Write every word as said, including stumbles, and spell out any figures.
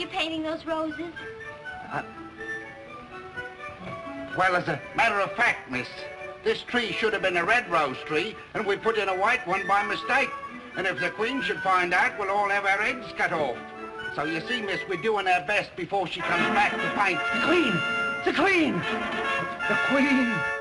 You painting those roses? Uh, well, as a matter of fact, miss, this tree should have been a red rose tree, and we put in a white one by mistake. And if the Queen should find out, we'll all have our heads cut off. So you see, miss, we're doing our best before she comes back to paint. The Queen! The Queen! The Queen!